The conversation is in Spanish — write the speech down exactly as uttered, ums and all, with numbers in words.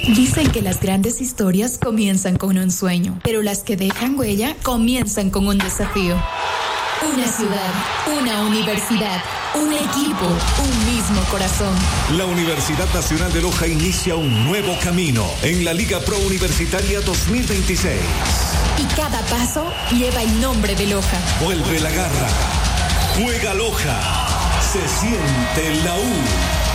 Dicen que las grandes historias comienzan con un sueño, pero las que dejan huella comienzan con un desafío. Una ciudad, una universidad, un equipo, un mismo corazón. La Universidad Nacional de Loja inicia un nuevo camino en la Liga Pro Universitaria dos mil veintiséis. Y cada paso lleva el nombre de Loja. Vuelve la garra. Juega Loja. Se siente la U.